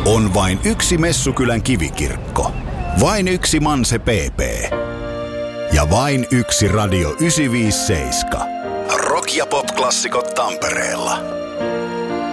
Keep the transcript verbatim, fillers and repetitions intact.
On vain yksi Messukylän kivikirkko. Vain yksi Manse P P. Ja vain yksi Radio yhdeksänsataaviisikymmentäseitsemän. Rock- ja pop-klassikot Tampereella.